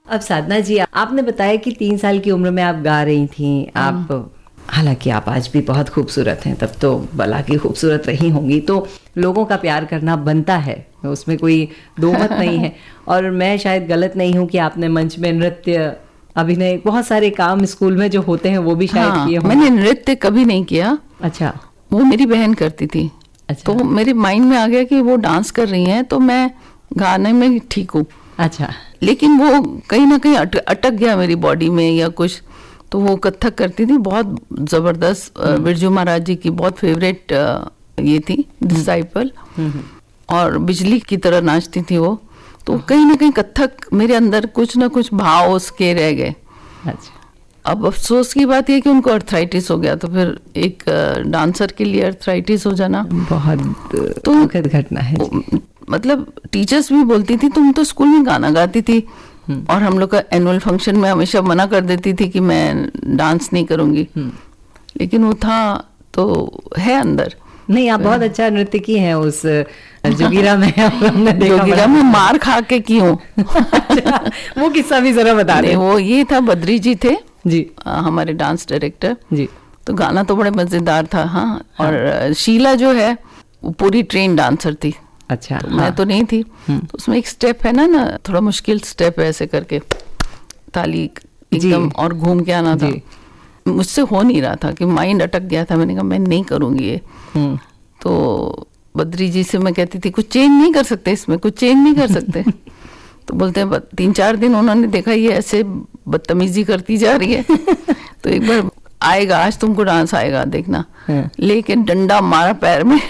अब साधना जी, आपने बताया कि 3 साल की उम्र में आप गा रही थी। आप, हालांकि आप आज भी बहुत खूबसूरत हैं, तब तो भला की खूबसूरत रही होंगी, तो लोगों का प्यार करना बनता है, उसमें कोई दो मत नहीं है। और मैं शायद गलत नहीं हूँ कि आपने मंच में नृत्य, अभिनय, बहुत सारे काम स्कूल में जो होते हैं वो भी शायद किए होंगे। मैंने नृत्य कभी नहीं किया। अच्छा। वो मेरी बहन करती थी। अच्छा। तो मेरे माइंड में आ गया कि वो डांस कर रही हैं तो मैं गाने में ठीक हूँ। अच्छा। लेकिन वो कहीं ना कहीं अटक गया मेरी बॉडी में या कुछ। तो वो कथक करती थी, बहुत जबरदस्त, बिरजू महाराज जी की बहुत फेवरेट ये थी डिसाइपल, और बिजली की तरह नाचती थी वो। तो कहीं ना कहीं कथक मेरे अंदर कुछ ना कुछ भाव उसके रह गए। अच्छा। अब अफसोस की बात यह कि उनको अर्थराइटिस हो गया, तो फिर एक डांसर के लिए अर्थराइटिस हो जाना बहुत दुखद घटना है। मतलब टीचर्स भी बोलती थी तुम तो स्कूल में गाना गाती थी, और हम लोग का एनुअल फंक्शन में हमेशा मना कर देती थी कि मैं डांस नहीं करूंगी। लेकिन वो था तो है अंदर। नहीं, आप बहुत अच्छा नृत्य की हैं उस जोगिरा में। हमने देखा जोगिरा में मार खा के की हूँ। अच्छा, वो किस्सा भी जरा बता रहे। वो ये था, बद्री जी थे जी, हमारे डांस डायरेक्टर जी। तो गाना तो बड़े मजेदार था। हाँ। और शीला जो है वो पूरी ट्रेन डांसर थी। अच्छा। तो मैं तो नहीं थी। तो उसमें एक स्टेप है ना थोड़ा मुश्किल स्टेप है, ऐसे करके ताली एकदम और घूम के आना था। मुझसे हो नहीं रहा था कि माइंड अटक गया था। मैंने कहा मैं नहीं करूंगी ये। तो बद्री जी से मैं कहती थी कुछ चेंज नहीं कर सकते इसमें, कुछ चेंज नहीं कर सकते। तो बोलते हैं 3-4 दिन उन्होंने देखा ये ऐसे बदतमीजी करती जा रही है, तो एक बार आएगा, आज तुमको डांस आएगा देखना। लेकिन डंडा मारा पैर में।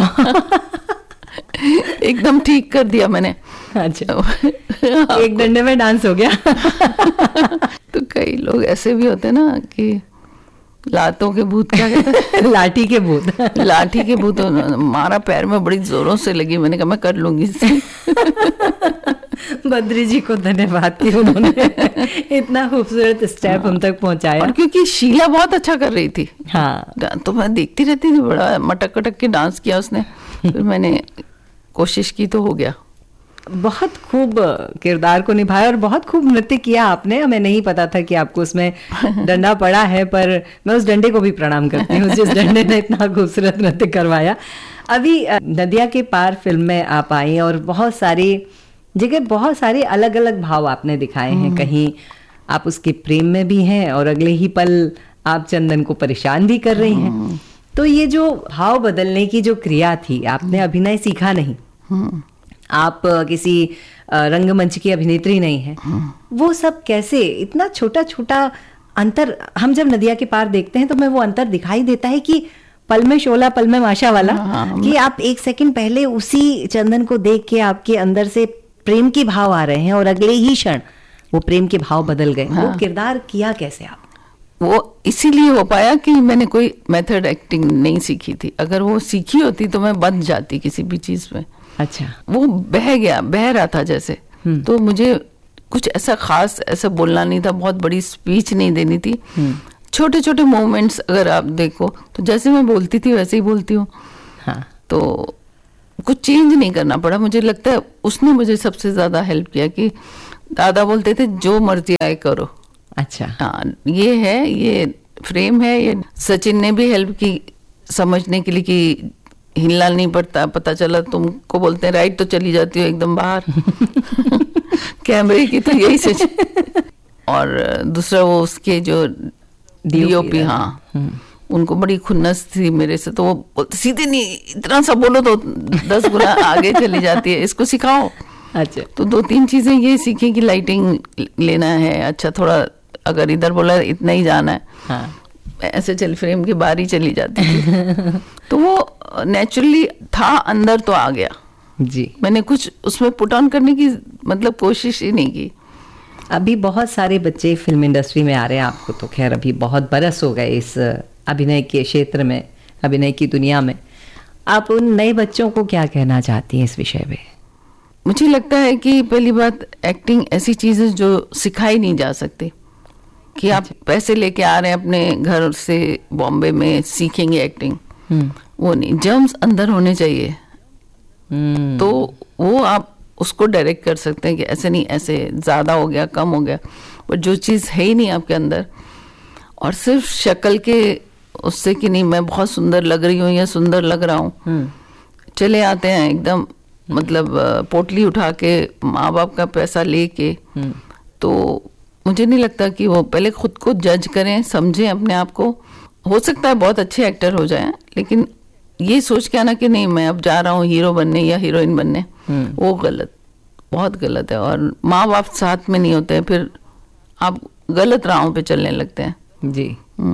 एकदम ठीक कर दिया मैंने। अच्छा। एक डंडे में डांस हो गया। तो कई लोग ऐसे भी होते ना कि लातों के भूत, क्या कहते हैं? लाठी के भूत। लाठी के भूत मारा पैर में, बड़ी जोरों से लगी। मैंने कहा मैं कर लूंगी इसे। बद्री जी को धन्यवाद कि उन्होंने इतना खूबसूरत स्टेप हम तक पहुंचाया। और क्योंकि शीला बहुत अच्छा कर रही थी। हाँ। तो मैं देखती रहती थी, बड़ा मटक कटक के डांस किया उसने। फिर मैंने कोशिश की तो हो गया। बहुत खूब किरदार को निभाया और बहुत खूब नृत्य किया आपने। हमें नहीं पता था कि आपको उसमें डंडा पड़ा है, पर मैं उस डंडे को भी प्रणाम करती हूँ जिस डंडे ने इतना खूबसूरत नृत्य करवाया। अभी नदिया के पार फिल्म में आप आई और बहुत सारी जगह बहुत सारे अलग अलग भाव आपने दिखाए हैं। कहीं आप उसके प्रेम में भी हैं और अगले ही पल आप चंदन को परेशान भी कर रही हैं। तो ये जो भाव बदलने की जो क्रिया थी, आपने अभिनय सीखा नहीं, आप किसी रंगमंच की अभिनेत्री नहीं है, वो सब कैसे, इतना छोटा छोटा अंतर हम जब नदिया के पार देखते हैं तो हमें वो अंतर दिखाई देता है कि पल में शोला पल में माशा वाला। कि आप एक सेकंड पहले उसी चंदन को देख के आपके अंदर से प्रेम के भाव आ रहे हैं और अगले ही क्षण वो प्रेम के भाव बदल गए। वो किरदार किया कैसे आप? वो इसीलिए हो पाया कि मैंने कोई मेथड एक्टिंग नहीं सीखी थी। अगर वो सीखी होती तो मैं बंध जाती किसी भी चीज में। अच्छा। वो बह रहा था जैसे। तो मुझे कुछ ऐसा खास ऐसा बोलना नहीं था, बहुत बड़ी स्पीच नहीं देनी थी। छोटे छोटे मोमेंट्स अगर आप देखो तो जैसे मैं बोलती थी वैसे ही बोलती हूँ। हाँ। तो कुछ चेंज नहीं करना पड़ा। मुझे लगता है उसने मुझे सबसे ज्यादा हेल्प किया कि दादा बोलते थे जो मर्जी आए करो। अच्छा। हाँ, ये है, ये फ्रेम है। ये सचिन ने भी हेल्प की समझने के लिए कि हिलना नहीं पड़ता। पता चला तुमको बोलते हैं राइट तो चली जाती हो एकदम बाहर। कैमरे की तो यही सच। और दूसरा वो उसके जो डीओपी, हाँ, उनको बड़ी खुन्नस थी मेरे से। तो वो सीधे नहीं, इतना सा बोलो तो 10 गुना आगे चली जाती है, इसको सिखाओ। अच्छा। तो 2-3 चीजें ये सीखी कि लाइटिंग लेना है, अच्छा थोड़ा अगर इधर बोला इतना ही जाना है। हाँ। ऐसे चल फ्रेम की बारी चली जाती थी। तो वो नेचुरली था, अंदर तो आ गया जी। मैंने कुछ उसमें पुट ऑन करने की मतलब कोशिश ही नहीं की। अभी बहुत सारे बच्चे फिल्म इंडस्ट्री में आ रहे हैं। आपको तो खैर अभी बहुत बरस हो गए इस अभिनय के क्षेत्र में, अभिनय की दुनिया में। आप उन नए बच्चों को क्या कहना चाहती हैं इस विषय में? मुझे लगता है कि पहली बात, एक्टिंग ऐसी चीज है जो सिखाई नहीं जा सकती कि आप पैसे लेके आ रहे हैं अपने घर से बॉम्बे में सीखेंगे एक्टिंग। वो नहीं, जर्म्स अंदर होने चाहिए। तो वो आप उसको डायरेक्ट कर सकते हैं कि ऐसे नहीं, ऐसे ज़्यादा हो गया, कम हो गया। और जो चीज़ है ही नहीं आपके अंदर, और सिर्फ शक्ल के उससे कि नहीं मैं बहुत सुंदर लग रही हूँ या सुंदर लग रहा हूँ, चले आते हैं एकदम, मतलब पोटली उठा के माँ बाप का पैसा लेके। तो मुझे नहीं लगता कि वो पहले खुद को जज करें, समझें अपने आप को। हो सकता है बहुत अच्छे एक्टर हो जाएं, लेकिन ये सोच के आना कि नहीं मैं अब जा रहा हूँ हीरो बनने या हीरोइन बनने, वो गलत, बहुत गलत है। और माँ बाप साथ में नहीं होते हैं, फिर आप गलत राहों पे चलने लगते हैं। जी।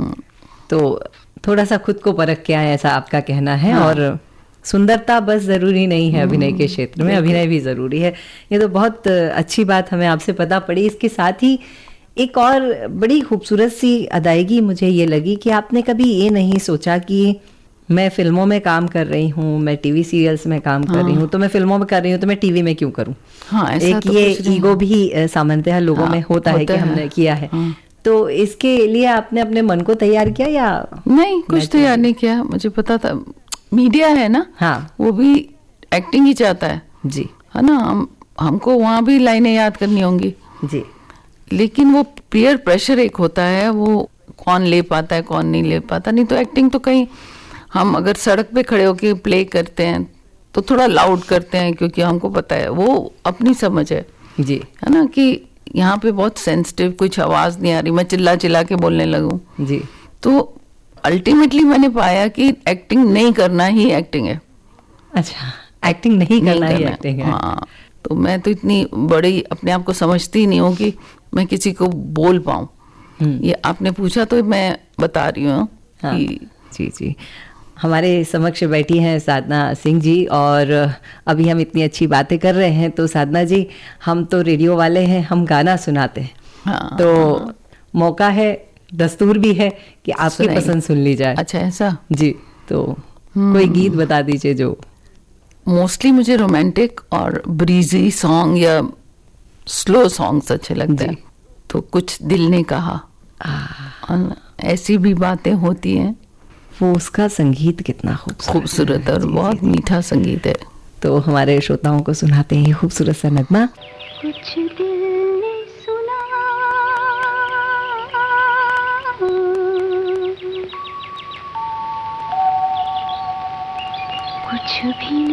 तो थोड़ा सा खुद को परख के आए, ऐसा आपका कहना है। हाँ। और सुंदरता बस जरूरी नहीं है अभिनय के क्षेत्र में, अभिनय भी जरूरी है। ये तो बहुत अच्छी बात हमें आपसे पता पड़ी। इसके साथ ही एक और बड़ी खूबसूरत सी अदायगी मुझे ये लगी कि आपने कभी ये नहीं सोचा कि मैं फिल्मों में काम कर रही हूँ, मैं टीवी सीरियल्स में काम कर रही हूँ, तो मैं फिल्मों में कर रही हूँ तो मैं टीवी में क्यों करूँ। एक तो ये ईगो भी सामान्यतः लोगों में होता है कि हमने किया है। तो इसके लिए आपने अपने मन को तैयार किया या नहीं? कुछ तैयार नहीं किया, मुझे पता था मीडिया है ना, हाँ, वो भी एक्टिंग ही चाहता है जी, है ना। हमको वहाँ भी लाइनें याद करनी होंगी जी, लेकिन वो पीयर प्रेशर एक होता है, वो कौन ले पाता है कौन नहीं ले पाता। नहीं तो एक्टिंग तो कहीं हम अगर सड़क पे खड़े होके प्ले करते हैं तो थोड़ा लाउड करते हैं, क्योंकि हमको पता है, वो अपनी समझ है जी, है ना, कि यहाँ पे बहुत सेंसिटिव, कुछ आवाज़ नहीं आ रही, मैं चिल्ला चिल्ला के बोलने लगूं। जी। तो अल्टीमेटली मैंने पाया कि एक्टिंग नहीं करना ही एक्टिंग है। अच्छा, एक्टिंग नहीं करना ही एक्टिंग है। हाँ, तो मैं तो इतनी बड़ी अपने आप को समझती ही नहीं हूँ कि मैं किसी को बोल पाऊँ। ये आपने पूछा तो मैं बता रही हूँ। हाँ, जी जी। हमारे समक्ष बैठी हैं साधना सिंह जी, और अभी हम इतनी अच्छी बातें कर रहे हैं। तो साधना जी, हम तो रेडियो वाले हैं, हम गाना सुनाते हैं। हाँ, तो मौका है, दस्तूर भी है कि आपकी पसंद सुन ली जाए। अच्छा, ऐसा? जी, तो कोई गीत बता दीजिए जो। मोस्टली मुझे रोमांटिक और ब्रीजी सॉन्ग या स्लो सॉन्ग्स अच्छे लगते हैं। तो कुछ दिल ने कहा, ऐसी भी बातें होती हैं। वो उसका संगीत कितना खूबसूरत और बहुत मीठा संगीत है। तो हमारे श्रोताओं को सुनाते हैं खूबसूरत सा नगमा। कुछ दिल ने सुना, कुछ भी